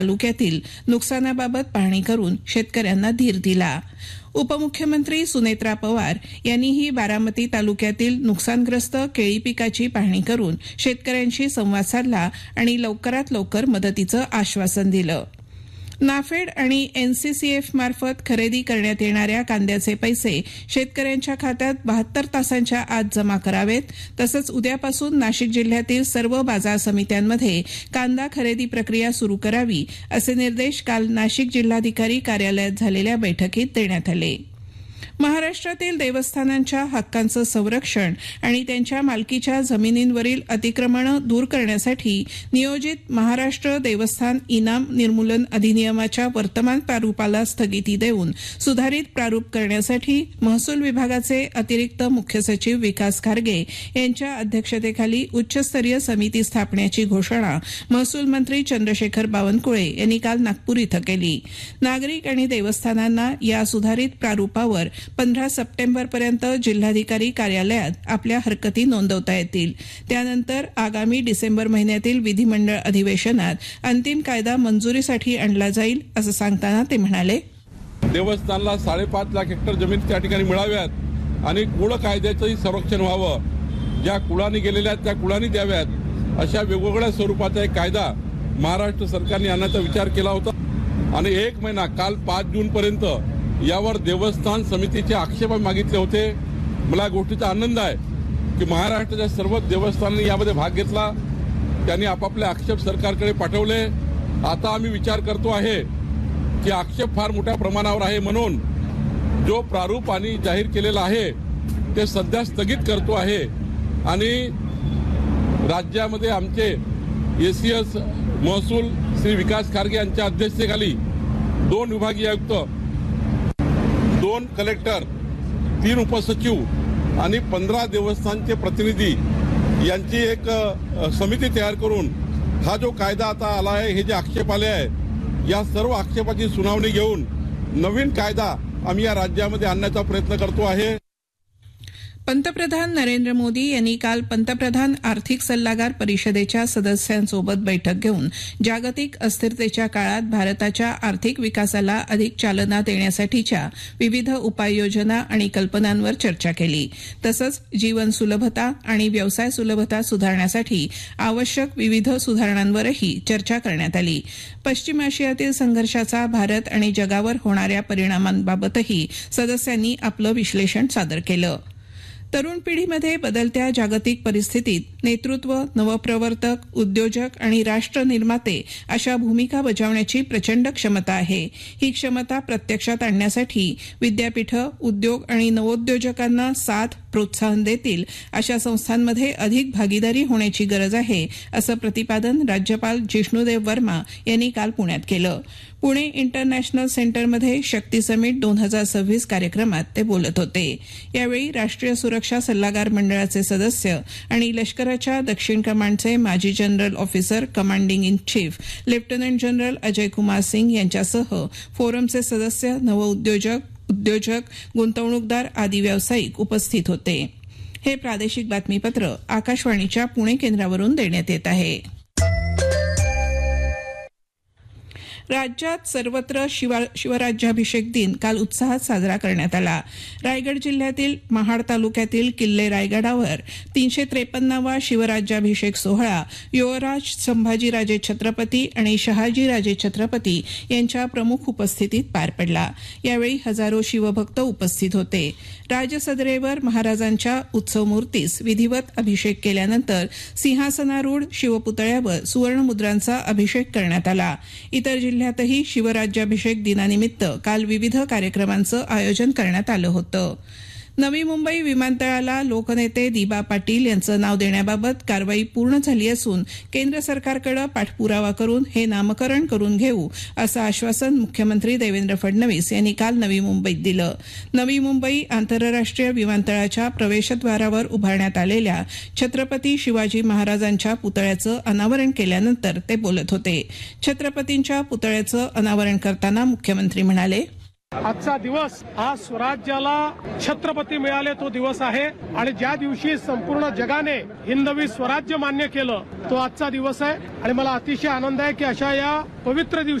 तालुक्यातील नुकसानाबाबत पाहणी करून शेतकऱ्यांना धीर दिला. उपमुख्यमंत्री सुनेत्रा पवार यांनीही बारामती तालुक्यातील नुकसानग्रस्त केळी पिकाची पाहणी करून शेतकऱ्यांशी संवाद साधला आणि लवकरात लवकर मदतीचं आश्वासन दिलं. नाफेड आणि एनसीसीएफ मार्फत खरेदी करण्यात येणाऱ्या कांद्याचे पैसे शेतकऱ्यांच्या खात्यात 72 तासांच्या आत जमा करावेत. तसंच उद्यापासून नाशिक जिल्ह्यातील सर्व बाजार समित्यांमध्ये कांदा खरेदी प्रक्रिया सुरू करावी असे निर्देश काल नाशिक जिल्हाधिकारी कार्यालयात झालेल्या बैठकीत देण्यात आले. महाराष्ट्रातील देवस्थानांच्या हक्कांचं संरक्षण आणि त्यांच्या मालकीच्या जमिनींवरील अतिक्रमणं दूर करण्यासाठी नियोजित महाराष्ट्र देवस्थान इनाम निर्मूलन अधिनियमाच्या वर्तमान प्रारूपाला स्थगिती देऊन सुधारित प्रारूप करण्यासाठी महसूल विभागाचे अतिरिक्त मुख्य सचिव विकास खारगे यांच्या अध्यक्षतेखाली उच्चस्तरीय समिती स्थापण्याची घोषणा महसूल मंत्री चंद्रशेखर बावनकुळे यांनी काल नागपूर इथं केली. नागरिक आणि देवस्थानांना या सुधारित प्रारूपावर 15 सप्टेंबरपर्यंत जिल्हाधिकारी कार्यालयात आपल्या हरकती नोंदवता येतील. त्यानंतर आगामी डिसेंबर महिन्यातील विधिमंडळ अधिवेशनात अंतिम कायदा मंजुरीसाठी आणला जाईल असं सांगताना ते म्हणाले, देवस्थानला 5.5 लाख हेक्टर जमीन त्या ठिकाणी मिळाव्यात आणि कुळ कायद्याचंही संरक्षण व्हावं. ज्या कुळांनी गेलेल्या त्या कुळांनी द्याव्यात अशा वेगवेगळ्या स्वरूपाचा एक कायदा महाराष्ट्र सरकारने आणण्याचा विचार केला होता आणि 1 महिना काल 5 जून पर्यंत यावर देवस्थान समितीचे आक्षेप मागितले होते. मला गोष्टीचा आनंद आहे की महाराष्ट्राच्या सर्व देवस्थानांनी यामध्ये भाग घेतला. त्यांनी आपापले आक्षेप सरकारकडे पाठवले. आता आम्ही विचार करतो आहे की आक्षेप फार मोठ्या प्रमाणावर आहे म्हणून जो प्रारूप आणि जाहीर केलेला आहे ते सध्या स्थगित करतो आहे आणि राज्यामध्ये आमचे एसीएस महसूल श्री विकास खारगे यांच्या अध्यक्षतेखाली 2 विभागीय आयुक्त, 2 कलेक्टर, 3 उपसचिव आणि 15 देवस्थानचे प्रतिनिधी यांची एक समिती तयार करून हा जो कायदा आता आला आहे, हे जे आक्षेप आले आहे या सर्व आक्षेपाची सुनावणी घेऊन नवीन कायदा आम्ही या राज्यामध्ये आणण्याचा प्रयत्न करतो आहे. पंतप्रधान नरेंद्र मोदी यांनी काल पंतप्रधान आर्थिक सल्लागार परिषदेच्या सदस्यांसोबत बैठक घेऊन जागतिक अस्थिरतेच्या काळात भारताच्या आर्थिक विकासाला अधिक चालना देण्यासाठीच्या विविध उपाययोजना आणि कल्पनांवर चर्चा केली. तसंच जीवन सुलभता आणि व्यवसाय सुलभता सुधारण्यासाठी आवश्यक विविध सुधारणांवरही चर्चा करण्यात आली. पश्चिम आशियातील संघर्षाचा भारत आणि जगावर होणाऱ्या परिणामांबाबतही सदस्यांनी आपलं विश्लेषण सादर केलं. तरुण पिढीमध्ये बदलत्या जागतिक परिस्थितीत नेतृत्व, नवप्रवर्तक, उद्योजक आणि राष्ट्र निर्माते अशा भूमिका बजावण्याची प्रचंड क्षमता आहे. ही क्षमता प्रत्यक्षात आणण्यासाठी विद्यापीठं, उद्योग आणि नवोद्योजकांना साथ, प्रोत्साहन देतील अशा संस्थांमध्ये अधिक भागीदारी होण्याची गरज आहे असं प्रतिपादन राज्यपाल जिष्णुदेव वर्मा यांनी काल पुण्यात केलं. पुणे इंटरनॅशनल सेंटरमध्ये शक्ती समिट 2026 कार्यक्रमात ते बोलत होते. यावेळी राष्ट्रीय सुरक्षा सल्लागार मंडळाचे सदस्य आणि लष्कराच्या दक्षिण कमांडचे माजी general officer commanding in chief lieutenant general Ajay Kumar Singh यांच्यासह फोरमचे सदस्य, नवउद्योजक, उद्योजक, गुंतवणूकदार आदी व्यावसायिक उपस्थित होते. हे प्रादेशिक बातमीपत्र आकाशवाणीच्या पुणे केंद्रावरून देण्यात येत आहे. राज्यात सर्वत्र शिवराज्याभिषेक दिन काल उत्साहात साजरा करण्यात आला. रायगड जिल्ह्यातील महाड तालुक्यातील किल्ले रायगडावर 353वा शिवराज्याभिषेक सोहळा युवराज संभाजीराजे छत्रपती आणि शहाजीराजे छत्रपती यांच्या प्रमुख उपस्थितीत पार पडला. यावेळी हजारो शिवभक्त उपस्थित होते. राजसदरेवर महाराजांच्या उत्सव मूर्तीस विधिवत अभिषेक केल्यानंतर सिंहासनारूढ शिवपुतळ्यावर सुवर्णमुद्रांचा अभिषेक करण्यात आला. इतर जिल्ह्यातही शिवराज्याभिषेक दिनानिमित्त काल विविध कार्यक्रमांचं आयोजन करण्यात आलं होतं. नवी मुंबई विमानतळाला लोकनेते दिबा पाटील यांचं नाव देण्याबाबत कारवाई पूर्ण झाली असून केंद्र सरकारकडे पाठपुरावा करून हे नामकरण करून घेऊ असं आश्वासन मुख्यमंत्री देवेंद्र फडणवीस यांनी काल नवी मुंबईत दिलं. नवी मुंबई आंतरराष्ट्रीय विमानतळाच्या प्रवेशद्वारावर उभारण्यात आलेल्या छत्रपती शिवाजी महाराजांच्या पुतळ्याचं अनावरण केल्यानंतर ते बोलत होते. छत्रपतींच्या पुतळ्याचं अनावरण करताना मुख्यमंत्री म्हणाले, आजचा दिवस हा स्वराज्याला छत्रपती मिळाले तो दिवस आहे आणि ज्या दिवशी संपूर्ण जगाने हिंदवी स्वराज्य मान्य केलं तो आजचा दिवस आहे आणि मला अतिशय आनंद आहे की अशा या पवित्र दिवशी